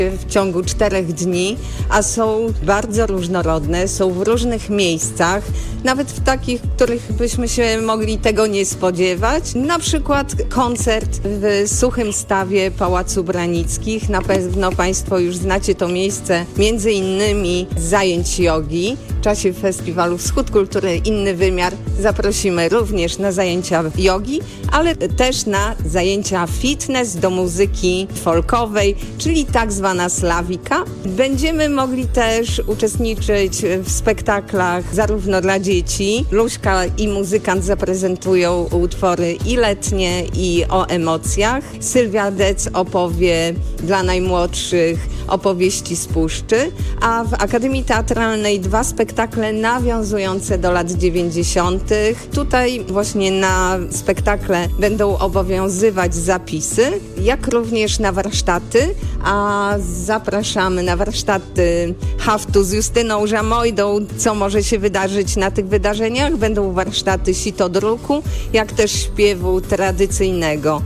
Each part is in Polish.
w ciągu 4 dni, a są bardzo różnorodne, są w różnych miejscach, nawet w takich, w których byśmy się mogli tego nie spodziewać. Na przykład koncert w Suchym Stawie Pałacu Branickich. Na pewno Państwo już znacie to miejsce, między innymi zajęć jogi. W czasie festiwalu Wschód Kultury Inny Wymiar zaprosimy również na zajęcia jogi, ale też na zajęcia fitness do muzyki folkowej, czyli tak zwana slawika. Będziemy mogli też uczestniczyć w spektaklach zarówno dla dzieci. Luśka i muzykant zaprezentują utwory i letnie, i o emocjach. Sylwia Dec opowie dla najmłodszych opowieści z Puszczy, a w Akademii Teatralnej 2 spektakle nawiązujące do lat 90. Tutaj właśnie na spektakle będą obowiązywać zapisy, jak również na warsztaty, a zapraszamy na warsztaty haftu z Justyną Żamojdą, co może się wydarzyć na tych wydarzeniach. Będą warsztaty sitodruku, jak też śpiewu tradycyjnego.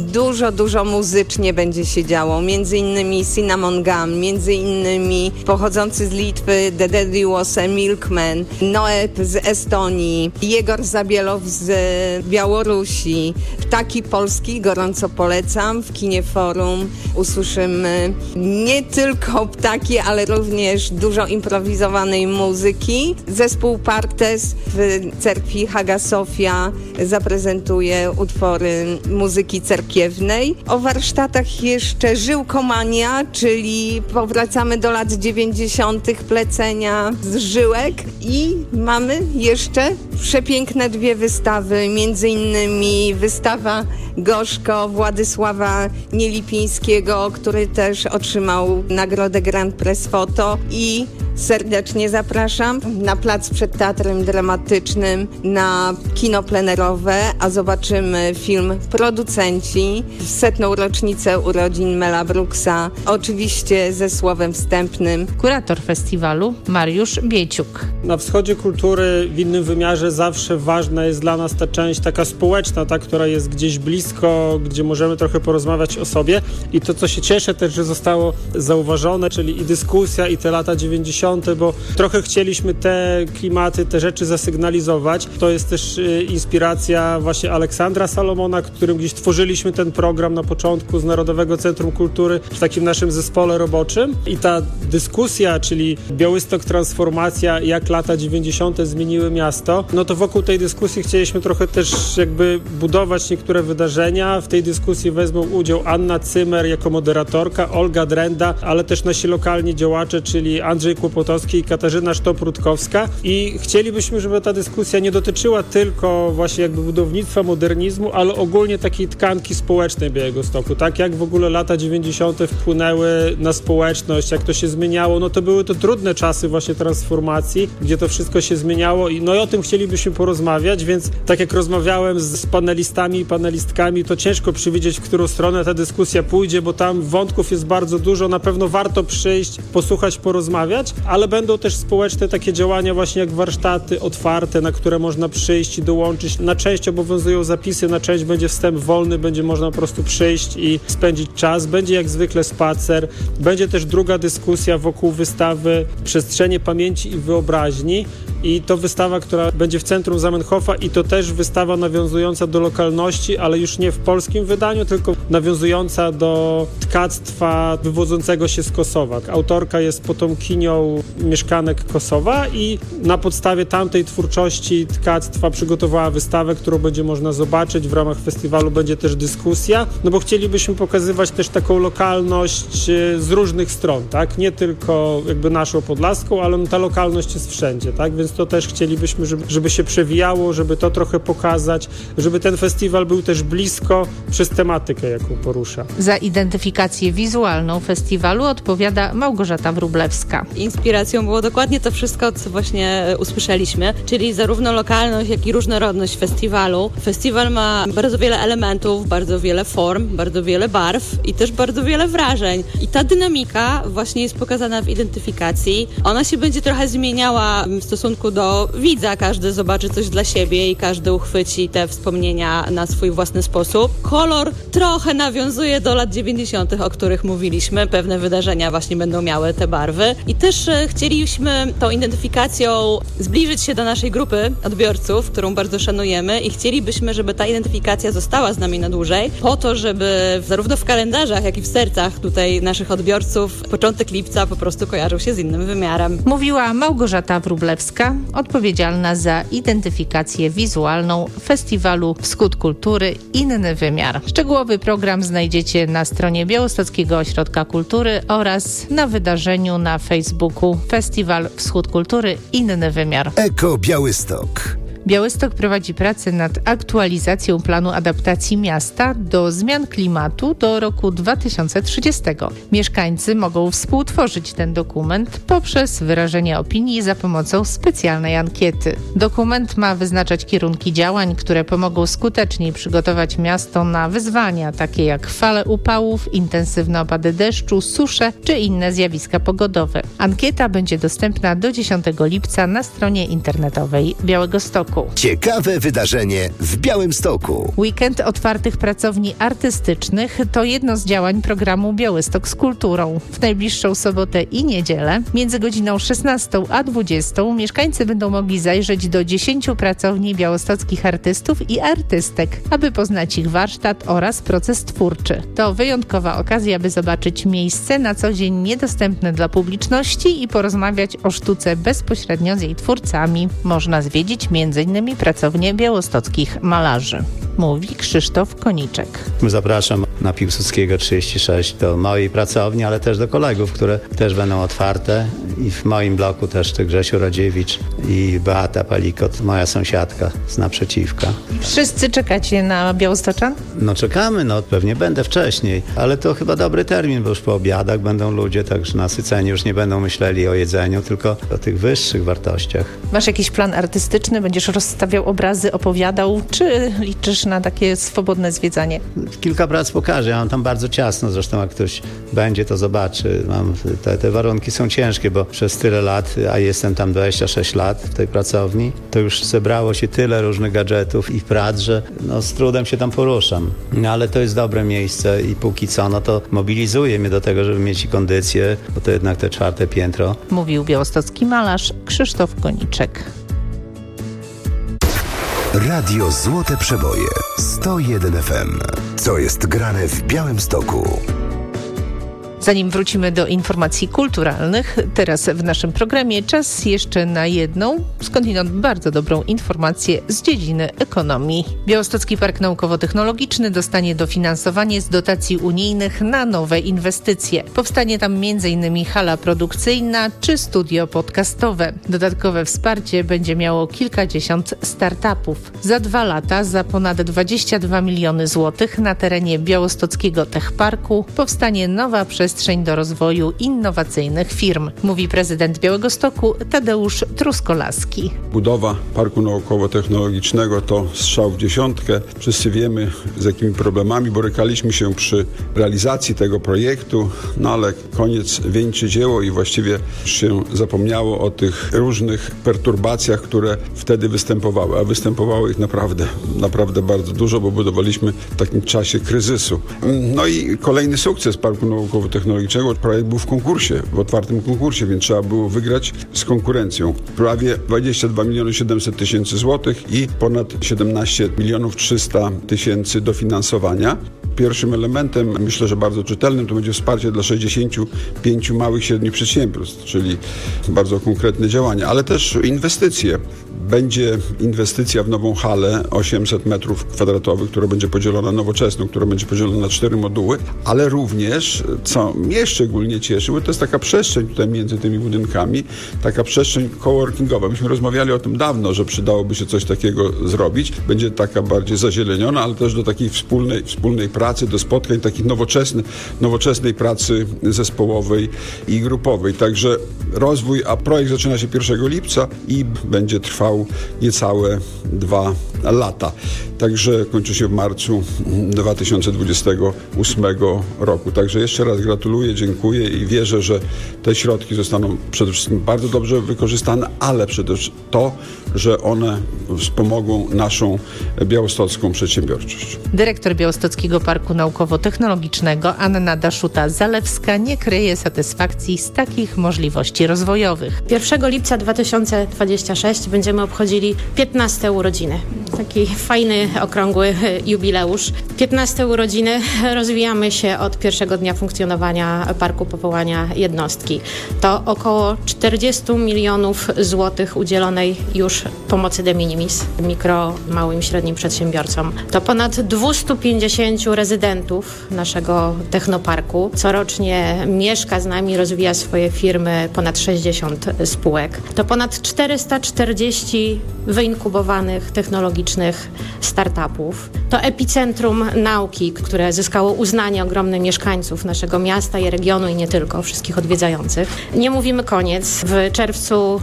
Dużo muzycznie będzie się działo, między innymi Cinnamon Gum, między innymi pochodzący z Litwy The Daddy Was a Milkman, Noeb z Estonii, Jegor Zabielow z Białorusi. Ptaki Polski gorąco polecam, w Kinie Forum usłyszymy nie tylko ptaki, ale również dużo improwizowanej muzyki. Zespół Partes w cerkwi Hagia Sophia zaprezentuje utwory muzyki cerkiewnej. O warsztatach jeszcze Żyłkomania, czyli powracamy do lat 90. plecenia z żyłek i mamy jeszcze przepiękne 2 wystawy, między innymi wystawa Gorzko Władysława Nielipińskiego, który też otrzymał nagrodę Grand Prix Photo i serdecznie zapraszam na plac przed Teatrem Dramatycznym na kino plenerowe, a zobaczymy film Producenci w 100. rocznicę urodzin Mela Brooksa, oczywiście ze słowem wstępnym. Kurator festiwalu Mariusz Bieciuk. Na Wschodzie Kultury w Innym Wymiarze zawsze ważna jest dla nas ta część taka społeczna, ta, która jest gdzieś blisko, gdzie możemy trochę porozmawiać o sobie i to, co się cieszę też, że zostało zauważone, czyli i dyskusja, i te lata 90., bo trochę chcieliśmy te klimaty, te rzeczy zasygnalizować. To jest też inspiracja właśnie Aleksandra Salomona, którym gdzieś tworzyliśmy ten program na początku z Narodowego Centrum Kultury w takim naszym zespole roboczym i ta dyskusja, czyli Białystok transformacja, jak lata 90. zmieniły miasto, no to wokół tej dyskusji chcieliśmy trochę też jakby budować niektóre wydarzenia. W tej dyskusji wezmą udział Anna Cymer jako moderatorka, Olga Drenda, ale też nasi lokalni działacze, czyli Andrzej Kłopotowski i Katarzyna Sztop-Rutkowska i chcielibyśmy, żeby ta dyskusja nie dotyczyła tylko właśnie jakby budownictwa, modernizmu, ale ogólnie takiej tkanki społecznej Białegostoku, tak? Jak w ogóle lata 90. wpłynęły na społeczność, jak to się zmieniało, no to były to trudne czasy właśnie transformacji, gdzie to wszystko się zmieniało i no i o tym chcielibyśmy porozmawiać, więc tak jak rozmawiałem z panelistami i panelistkami, to ciężko przewidzieć, w którą stronę ta dyskusja pójdzie, bo tam wątków jest bardzo dużo, na pewno warto przyjść, posłuchać, porozmawiać, ale będą też społeczne takie działania właśnie jak warsztaty otwarte, na które można przyjść i dołączyć. Na część obowiązują zapisy, na część będzie wstęp wolny, będzie można po prostu przyjść i spędzić czas. Będzie jak zwykle spacer, będzie też druga dyskusja wokół wystawy Przestrzenie Pamięci i Wyobraźni i to wystawa, która będzie w centrum Zamenhofa i to też wystawa nawiązująca do lokalności, ale już nie w polskim wydaniu, tylko nawiązująca do tkactwa wywodzącego się z Kosowa. Autorka jest potomkinią mieszkanek Kosowa i na podstawie tamtej twórczości tkactwa przygotowała wystawę, którą będzie można zobaczyć. W ramach festiwalu będzie też dyskusja, no bo chcielibyśmy pokazywać też taką lokalność z różnych stron, tak? Nie tylko jakby naszą podlaską, ale no ta lokalność jest wszędzie, tak? Więc to też chcielibyśmy, żeby się przewijało, żeby to trochę pokazać, żeby ten festiwal był też blisko przez tematykę, jaką porusza. Za identyfikację wizualną festiwalu odpowiada Małgorzata Wróblewska. Inspiracją było dokładnie to wszystko, co właśnie usłyszeliśmy, czyli zarówno lokalność, jak i różnorodność festiwalu. Festiwal ma bardzo wiele elementów, bardzo wiele form, bardzo wiele barw i też bardzo wiele wrażeń. I ta dynamika właśnie jest pokazana w identyfikacji. Ona się będzie trochę zmieniała w stosunku kiosku do widza. Każdy zobaczy coś dla siebie i każdy uchwyci te wspomnienia na swój własny sposób. Kolor trochę nawiązuje do lat 90., o których mówiliśmy. Pewne wydarzenia właśnie będą miały te barwy. I też chcieliśmy tą identyfikacją zbliżyć się do naszej grupy odbiorców, którą bardzo szanujemy i chcielibyśmy, żeby ta identyfikacja została z nami na dłużej, po to, żeby zarówno w kalendarzach, jak i w sercach tutaj naszych odbiorców początek lipca po prostu kojarzył się z innym wymiarem. Mówiła Małgorzata Wróblewska, odpowiedzialna za identyfikację wizualną Festiwalu Wschód Kultury Inny Wymiar. Szczegółowy program znajdziecie na stronie Białostockiego Ośrodka Kultury oraz na wydarzeniu na Facebooku Festiwal Wschód Kultury Inny Wymiar. Eko Białystok. Białystok prowadzi pracę nad aktualizacją planu adaptacji miasta do zmian klimatu do roku 2030. Mieszkańcy mogą współtworzyć ten dokument poprzez wyrażenie opinii za pomocą specjalnej ankiety. Dokument ma wyznaczać kierunki działań, które pomogą skuteczniej przygotować miasto na wyzwania, takie jak fale upałów, intensywne opady deszczu, susze czy inne zjawiska pogodowe. Ankieta będzie dostępna do 10 lipca na stronie internetowej Białegostoku. Ciekawe wydarzenie w Białymstoku. Weekend otwartych pracowni artystycznych to jedno z działań programu Białystok z kulturą. W najbliższą sobotę i niedzielę między godziną 16 a 20 mieszkańcy będą mogli zajrzeć do 10 pracowni białostockich artystów i artystek, aby poznać ich warsztat oraz proces twórczy. To wyjątkowa okazja, by zobaczyć miejsce na co dzień niedostępne dla publiczności i porozmawiać o sztuce bezpośrednio z jej twórcami. Można zwiedzić m.in. pracownię białostockich malarzy. Mówi Krzysztof Koniczek. Zapraszam na Piłsudskiego 36 do mojej pracowni, ale też do kolegów, które też będą otwarte. I w moim bloku też Grzesiu Radziewicz i Beata Palikot, moja sąsiadka z naprzeciwka. Wszyscy czekacie na Białostoczan? No czekamy, pewnie będę wcześniej, ale to chyba dobry termin, bo już po obiadach będą ludzie, także nasyceni już nie będą myśleli o jedzeniu, tylko o tych wyższych wartościach. Masz jakiś plan artystyczny? Będziesz rozstawiał obrazy, opowiadał, czy liczysz na takie swobodne zwiedzanie? Kilka prac pokażę, ja mam tam bardzo ciasno, zresztą jak ktoś będzie, to zobaczy. Te warunki są ciężkie, bo przez tyle lat, a jestem tam 26 lat w tej pracowni, to już zebrało się tyle różnych gadżetów i prac, że z trudem się tam poruszam. Ale to jest dobre miejsce i póki co, to mobilizuje mnie do tego, żeby mieć kondycję, bo to jednak te 4. piętro. Mówił białostocki malarz Krzysztof Koniczek. Radio Złote Przeboje 101 FM. Co jest grane w Białymstoku? Zanim wrócimy do informacji kulturalnych, teraz w naszym programie czas jeszcze na jedną, skądinąd bardzo dobrą informację z dziedziny ekonomii. Białostocki Park Naukowo-Technologiczny dostanie dofinansowanie z dotacji unijnych na nowe inwestycje. Powstanie tam m.in. hala produkcyjna czy studio podcastowe. Dodatkowe wsparcie będzie miało kilkadziesiąt startupów. Za 2 lata za ponad 22 miliony złotych na terenie Białostockiego Techparku powstanie nowa przestrzeń do rozwoju innowacyjnych firm, mówi prezydent Białegostoku Tadeusz Truskolaski. Budowa Parku Naukowo-Technologicznego to strzał w dziesiątkę. Wszyscy wiemy, z jakimi problemami borykaliśmy się przy realizacji tego projektu, ale koniec wieńczy dzieło i właściwie się zapomniało o tych różnych perturbacjach, które wtedy występowały, a występowało ich naprawdę bardzo dużo, bo budowaliśmy w takim czasie kryzysu. I kolejny sukces Parku Naukowo-Technologicznego. Projekt był w otwartym konkursie, więc trzeba było wygrać z konkurencją. Prawie 22 700 000 złotych i ponad 17 300 000 dofinansowania. Pierwszym elementem, myślę, że bardzo czytelnym, to będzie wsparcie dla 65 małych i średnich przedsiębiorstw, czyli bardzo konkretne działania, ale też inwestycje. Będzie inwestycja w nową halę 800 m2, która będzie podzielona nowoczesną, która będzie podzielona na 4 moduły, ale również, co mnie szczególnie cieszy, bo to jest taka przestrzeń tutaj między tymi budynkami, taka przestrzeń coworkingowa. Myśmy rozmawiali o tym dawno, że przydałoby się coś takiego zrobić. Będzie taka bardziej zazieleniona, ale też do takiej wspólnej pracy, do spotkań, takiej nowoczesnej pracy zespołowej i grupowej. Także rozwój, a projekt zaczyna się 1 lipca i będzie trwał niecałe 2 lata. Także kończy się w marcu 2028 roku. Także jeszcze raz gratuluję, dziękuję i wierzę, że te środki zostaną przede wszystkim bardzo dobrze wykorzystane, ale przede wszystkim to, że one wspomogą naszą białostocką przedsiębiorczość. Dyrektor Białostockiego Parku Naukowo-Technologicznego Anna Daszuta-Zalewska nie kryje satysfakcji z takich możliwości rozwojowych. 1 lipca 2026 będziemy obchodzili 15 urodziny. Taki fajny, okrągły jubileusz. 15 urodziny, rozwijamy się od pierwszego dnia funkcjonowania parku, powołania jednostki. To około 40 milionów złotych udzielonej już pomocy de minimis mikro, małym i średnim przedsiębiorcom. To ponad 250 rezydentów naszego technoparku. Corocznie mieszka z nami, rozwija swoje firmy, ponad 60 spółek. To ponad 440 wyinkubowanych technologicznych startupów. To epicentrum nauki, które zyskało uznanie ogromne mieszkańców naszego miasta i regionu i nie tylko, wszystkich odwiedzających. Nie mówimy koniec. W czerwcu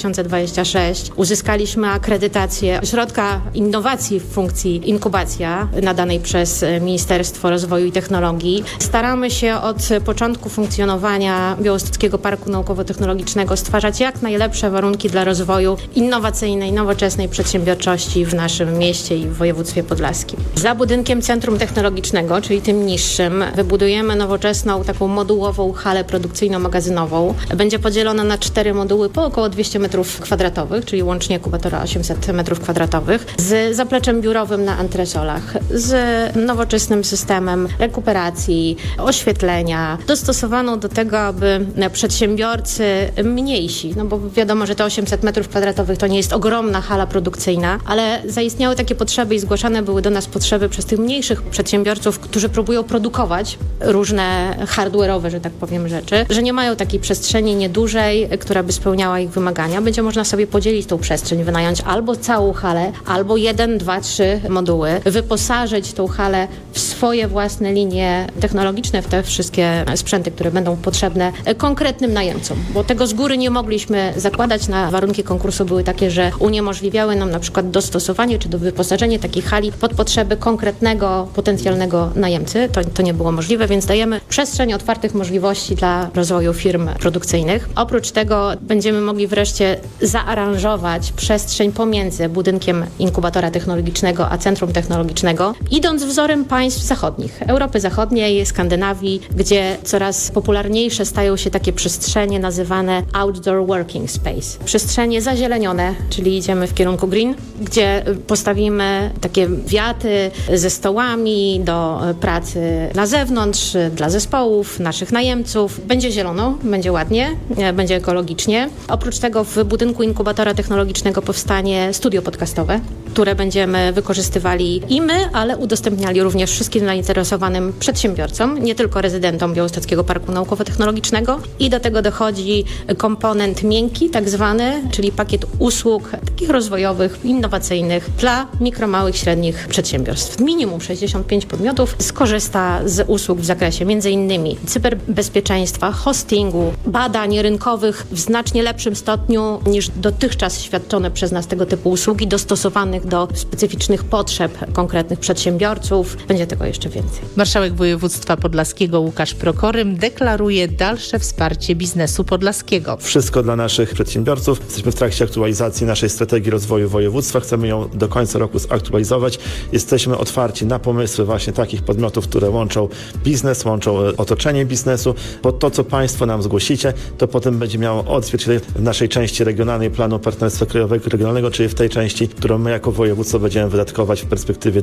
2026 uzyskaliśmy akredytację Ośrodka Innowacji w funkcji inkubacja nadanej przez Ministerstwo Rozwoju i Technologii. Staramy się od początku funkcjonowania Białostockiego Parku Naukowo-Technologicznego stwarzać jak najlepsze warunki dla rozwoju innowacyjnej, nowoczesnej przedsiębiorczości w naszym mieście i w województwie podlaskim. Za budynkiem Centrum Technologicznego, czyli tym niższym, wybudujemy nowoczesną, taką modułową halę produkcyjno-magazynową. Będzie podzielona na 4 moduły po około 200 m2, czyli łącznie kubatora 800 m2, z zapleczem biurowym na antresolach, z nowoczesnym systemem rekuperacji, oświetlenia, dostosowaną do tego, aby przedsiębiorcy mniejsi, no bo wiadomo, że te 800 m2 to nie jest ogromna hala produkcyjna, ale zaistniały takie potrzeby i zgłaszane były do nas potrzeby przez tych mniejszych przedsiębiorców, którzy próbują produkować różne hardware'owe, że tak powiem, rzeczy, że nie mają takiej przestrzeni niedużej, która by spełniała ich wymagania. Będzie można sobie podzielić tą przestrzeń, wynająć albo całą halę, albo 1, 2, 3 moduły, wyposażyć tą halę w swoje własne linie technologiczne, w te wszystkie sprzęty, które będą potrzebne konkretnym najemcom, bo tego z góry nie mogliśmy zakładać. Na warunki konkursu były takie, że uniemożliwiały nam na przykład dostosowanie czy do wyposażenie takiej hali pod potrzeby konkretnego, potencjalnego najemcy. To nie było możliwe, więc dajemy przestrzeń otwartych możliwości dla rozwoju firm produkcyjnych. Oprócz tego będziemy mogli wreszcie zaaranżować przestrzeń pomiędzy budynkiem inkubatora technologicznego a centrum technologicznego, idąc wzorem państw zachodnich, Europy Zachodniej, Skandynawii, gdzie coraz popularniejsze stają się takie przestrzenie nazywane outdoor working space. Przestrzenie zazielenione, czyli idziemy w kierunku green, gdzie postawimy takie wiaty ze stołami do pracy na zewnątrz, dla zespołów, naszych najemców. Będzie zielono, będzie ładnie, będzie ekologicznie. Oprócz tego w budynku inkubatora technologicznego powstanie studio podcastowe, które będziemy wykorzystywali i my, ale udostępniali również wszystkim zainteresowanym przedsiębiorcom, nie tylko rezydentom Białostockiego Parku Naukowo-Technologicznego. I do tego dochodzi komponent miękki, tak zwany, czyli pakiet usług takich rozwojowych, innowacyjnych dla mikro, małych, średnich przedsiębiorstw. Minimum 65 podmiotów skorzysta z usług w zakresie m.in. cyberbezpieczeństwa, hostingu, badań rynkowych w znacznie lepszym stopniu niż dotychczas świadczone przez nas tego typu usługi, dostosowanych do specyficznych potrzeb konkretnych przedsiębiorców. Będzie tego jeszcze więcej. Marszałek województwa podlaskiego Łukasz Prokorym deklaruje dalsze wsparcie biznesu podlaskiego. Wszystko dla naszych przedsiębiorców. Jesteśmy w trakcie aktualizacji naszej strategii rozwoju województwa. Chcemy ją do końca roku zaktualizować. Jesteśmy otwarci na pomysły właśnie takich podmiotów, które łączą biznes, łączą otoczenie biznesu, bo to, co Państwo nam zgłosicie, to potem będzie miało odzwierciedlenie w naszej części regionalnej planu partnerstwa krajowego regionalnego, czyli w tej części, którą my jako województwo będziemy wydatkować w perspektywie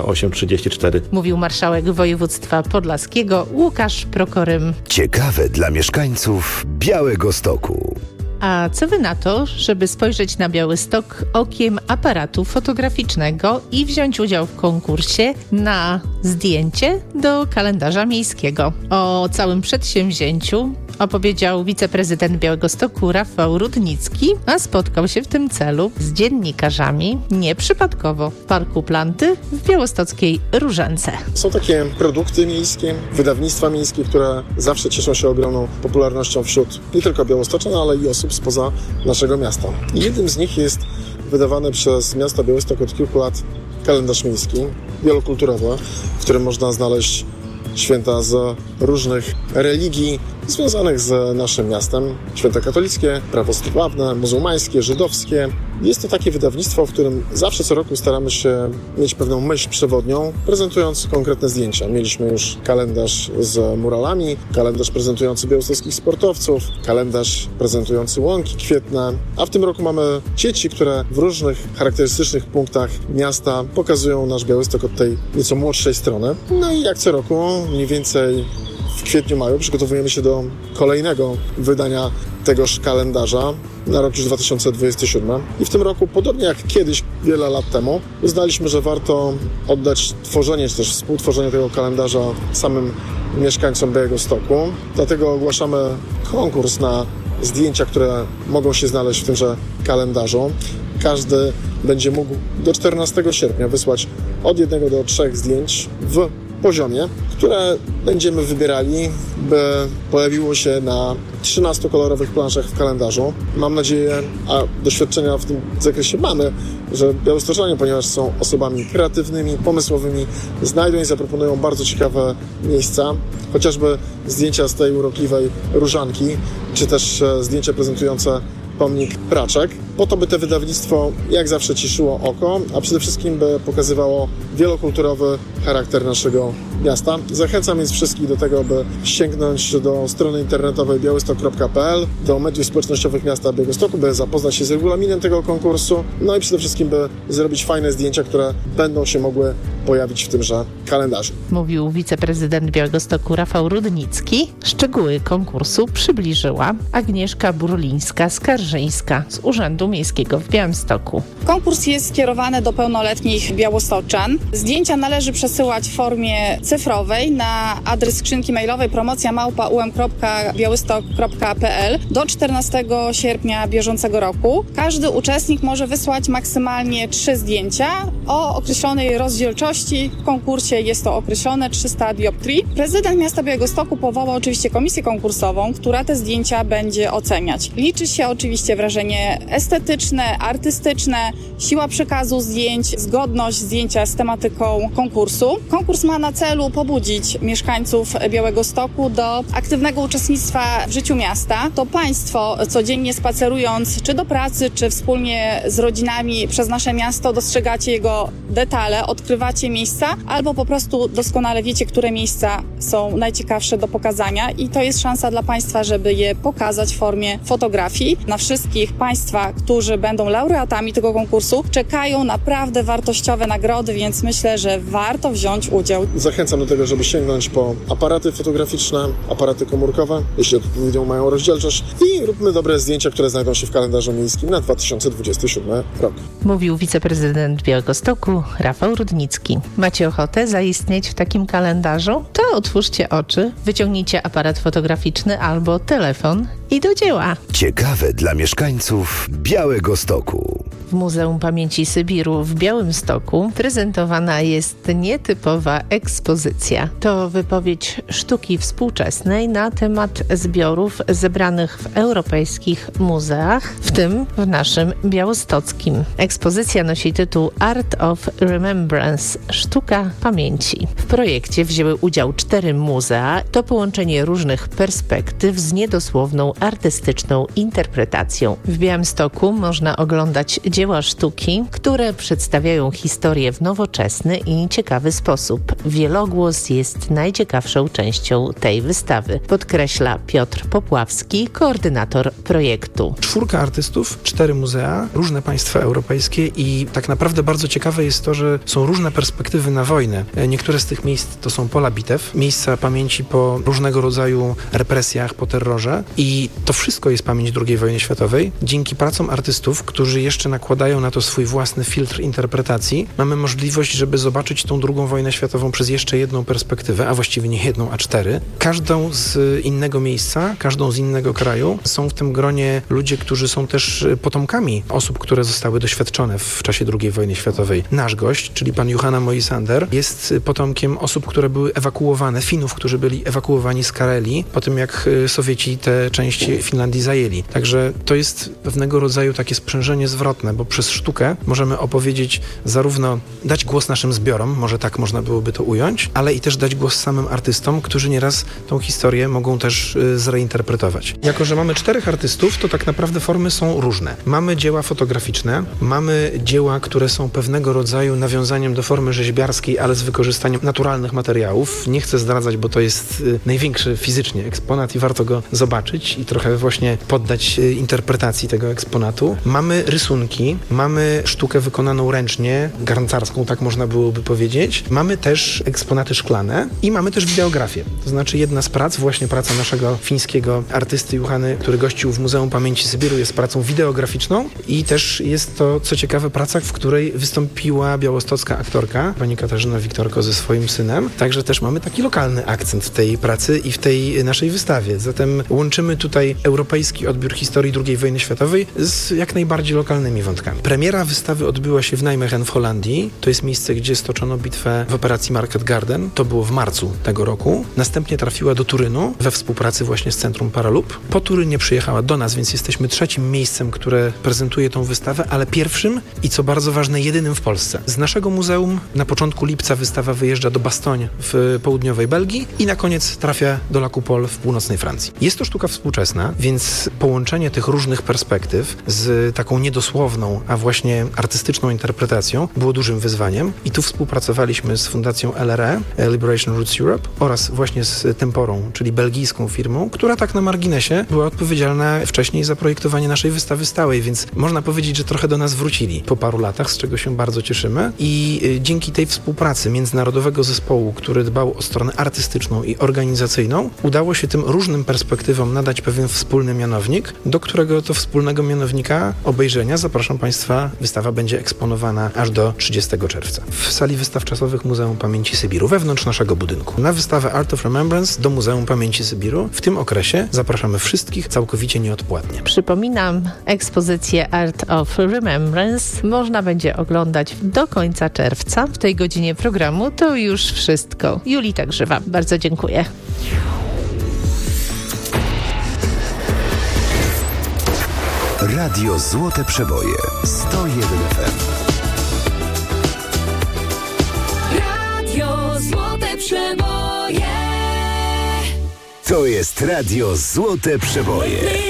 28-34. Mówił marszałek województwa podlaskiego Łukasz Prokorym. Ciekawe dla mieszkańców Białegostoku. A co wy na to, żeby spojrzeć na Białystok okiem aparatu fotograficznego i wziąć udział w konkursie na zdjęcie do kalendarza miejskiego? O całym przedsięwzięciu opowiedział wiceprezydent Białegostoku Rafał Rudnicki, a spotkał się w tym celu z dziennikarzami nieprzypadkowo w Parku Planty w białostockiej Różance. Są takie produkty miejskie, wydawnictwa miejskie, które zawsze cieszą się ogromną popularnością wśród nie tylko białostoczan, ale i osób spoza naszego miasta. I jednym z nich jest wydawany przez miasto Białystok od kilku lat kalendarz miejski, wielokulturowy, w którym można znaleźć święta z różnych religii związanych z naszym miastem. Święta katolickie, prawosławne, muzułmańskie, żydowskie. Jest to takie wydawnictwo, w którym zawsze co roku staramy się mieć pewną myśl przewodnią, prezentując konkretne zdjęcia. Mieliśmy już kalendarz z muralami, kalendarz prezentujący białostockich sportowców, kalendarz prezentujący łąki kwietne, a w tym roku mamy dzieci, które w różnych charakterystycznych punktach miasta pokazują nasz Białystok od tej nieco młodszej strony. No i jak co roku, mniej więcej w kwietniu, maju przygotowujemy się do kolejnego wydania tegoż kalendarza na rok już 2027. I w tym roku, podobnie jak kiedyś, wiele lat temu, uznaliśmy, że warto oddać tworzenie, czy też współtworzenie tego kalendarza samym mieszkańcom Białegostoku. Dlatego ogłaszamy konkurs na zdjęcia, które mogą się znaleźć w tymże kalendarzu. Każdy będzie mógł do 14 sierpnia wysłać od 1 do 3 zdjęć w poziomie, które będziemy wybierali, by pojawiło się na 13 kolorowych planszach w kalendarzu. Mam nadzieję, a doświadczenia w tym zakresie mamy, że białostoczanie, ponieważ są osobami kreatywnymi, pomysłowymi, znajdą i zaproponują bardzo ciekawe miejsca, chociażby zdjęcia z tej urokliwej różanki, czy też zdjęcia prezentujące pomnik Praczek, po to, by to wydawnictwo jak zawsze cieszyło oko, a przede wszystkim by pokazywało wielokulturowy charakter naszego miasta. Zachęcam więc wszystkich do tego, by sięgnąć do strony internetowej białystok.pl, do mediów społecznościowych miasta Białegostoku, by zapoznać się z regulaminem tego konkursu, no i przede wszystkim, by zrobić fajne zdjęcia, które będą się mogły pojawić w tymże kalendarzu. Mówił wiceprezydent Białegostoku Rafał Rudnicki. Szczegóły konkursu przybliżyła Agnieszka Burlińska-Skarżyńska z Urzędu Miejskiego w Białymstoku. Konkurs jest skierowany do pełnoletnich białostoczan. Zdjęcia należy przesyłać w formie cyfrowej na adres skrzynki mailowej promocja@um.białystok.pl do 14 sierpnia bieżącego roku. Każdy uczestnik może wysłać maksymalnie 3 zdjęcia o określonej rozdzielczości. W konkursie jest to określone 300 dioptrii. Prezydent miasta Białegostoku powołał oczywiście komisję konkursową, która te zdjęcia będzie oceniać. Liczy się oczywiście wrażenie estetyczne, artystyczne, siła przekazu zdjęć, zgodność zdjęcia z tematyką konkursu. Konkurs ma na celu pobudzić mieszkańców Białegostoku do aktywnego uczestnictwa w życiu miasta. To państwo, codziennie spacerując czy do pracy, czy wspólnie z rodzinami przez nasze miasto, dostrzegacie jego detale, odkrywacie miejsca, albo po prostu doskonale wiecie, które miejsca są najciekawsze do pokazania i to jest szansa dla państwa, żeby je pokazać w formie fotografii. Na wszystkich państwa, którzy będą laureatami tego konkursu, czekają naprawdę wartościowe nagrody, więc myślę, że warto wziąć udział. Zachęcam do tego, żeby sięgnąć po aparaty fotograficzne, aparaty komórkowe, jeśli odpowiednią mają rozdzielczość, i róbmy dobre zdjęcia, które znajdą się w kalendarzu miejskim na 2027 rok. Mówił wiceprezydent Białegostoku Rafał Rudnicki. Macie ochotę zaistnieć w takim kalendarzu? To otwórzcie oczy, wyciągnijcie aparat fotograficzny albo telefon i do dzieła. Ciekawe dla mieszkańców Białegostoku. W Muzeum Pamięci Sybiru w Białymstoku prezentowana jest nietypowa ekspozycja. To wypowiedź sztuki współczesnej na temat zbiorów zebranych w europejskich muzeach, w tym w naszym białostockim. Ekspozycja nosi tytuł Art of Remembrance – Sztuka pamięci. W projekcie wzięły udział 4 muzea. To połączenie różnych perspektyw z niedosłowną artystyczną interpretacją. W Białymstoku można oglądać dzieła sztuki, które przedstawiają historię w nowoczesny i ciekawy sposób. Wielogłos jest najciekawszą częścią tej wystawy, podkreśla Piotr Popławski, koordynator projektu. 4 artystów, 4 muzea, różne państwa europejskie i tak naprawdę bardzo ciekawe jest to, że są różne perspektywy na wojnę. Niektóre z tych miejsc to są pola bitew, miejsca pamięci po różnego rodzaju represjach, po terrorze i to wszystko jest pamięć II wojny światowej. Dzięki pracom artystów, którzy jeszcze nakładają na to swój własny filtr interpretacji, mamy możliwość, żeby zobaczyć tą II wojnę światową przez jeszcze jedną perspektywę, a właściwie nie jedną, a 4. Każdą z innego miejsca, każdą z innego kraju. Są w tym gronie ludzie, którzy są też potomkami osób, które zostały doświadczone w czasie II wojny światowej. Nasz gość, czyli pan Juhana Moisander, jest potomkiem osób, które były ewakuowane, Finów, którzy byli ewakuowani z Karelii po tym, jak Sowieci tę część Finlandii zajęli. Także to jest pewnego rodzaju takie sprzężenie zwrotne, bo przez sztukę możemy opowiedzieć zarówno, dać głos naszym zbiorom, może tak można byłoby to ująć, ale i też dać głos samym artystom, którzy nieraz tą historię mogą też zreinterpretować. Jako że mamy 4 artystów, to tak naprawdę formy są różne. Mamy dzieła fotograficzne, mamy dzieła, które są pewnego rodzaju nawiązaniem do formy rzeźbiarskiej, ale z wykorzystaniem naturalnych materiałów. Nie chcę zdradzać, bo to jest największy fizycznie eksponat i warto go zobaczyć i trochę właśnie poddać interpretacji tego eksponatu. Mamy rysunki, mamy sztukę wykonaną ręcznie, garncarską, tak można byłoby powiedzieć. Mamy też eksponaty szklane i mamy też wideografię. To znaczy jedna z prac, właśnie praca naszego fińskiego artysty Juhany, który gościł w Muzeum Pamięci Sybiru, jest pracą wideograficzną i też jest to, co ciekawe, praca, w której wystąpiła białostocka aktorka, pani Katarzyna Wiktorko ze swoim synem. Także też mamy taki lokalny akcent w tej pracy i w tej naszej wystawie. Zatem łączymy tutaj europejski odbiór historii II wojny światowej z jak najbardziej lokalnymi wątkami. Premiera wystawy odbyła się w Nijmegen w Holandii. To jest miejsce, gdzie stoczono bitwę w operacji Market Garden. To było w marcu tego roku. Następnie trafiła do Turynu we współpracy właśnie z Centrum Paralub. Po Turynie przyjechała do nas, więc jesteśmy 3. miejscem, które prezentuje tą wystawę, ale pierwszym i co bardzo ważne, jedynym w Polsce. Z naszego muzeum na początku lipca wystawa wyjeżdża do Bastogne w południowej Belgii i na koniec trafia do La Coupole w północnej Francji. Jest to sztuka współczesna, więc połączenie tych różnych perspektyw z taką niedosłowną, a właśnie artystyczną interpretacją było dużym wyzwaniem i tu współpracowaliśmy z Fundacją LRE, Liberation Roots Europe, oraz właśnie z Temporą, czyli belgijską firmą, która tak na marginesie była odpowiedzialna wcześniej za projektowanie naszej wystawy stałej, więc można powiedzieć, że trochę do nas wrócili po paru latach, z czego się bardzo cieszymy i dzięki tej współpracy międzynarodowego zespołu, który dbał o stronę artystyczną i organizacyjną, udało się tym różnym perspektywom nadać pewien wspólny mianownik, do którego to wspólnego mianownika obejrzenia zapraszam Państwa. Wystawa będzie eksponowana aż do 30 czerwca w sali wystaw czasowych Muzeum Pamięci Sybiru, wewnątrz naszego budynku. Na wystawę Art of Remembrance do Muzeum Pamięci Sybiru w tym okresie zapraszamy wszystkich całkowicie nieodpłatnie. Przypominam, ekspozycję Art of Remembrance można będzie oglądać do końca czerwca. W tej godzinie programu to już wszystko. Julita Grzywa, bardzo dziękuję. Radio Złote Przeboje 101 FM. Radio Złote Przeboje. To jest Radio Złote Przeboje.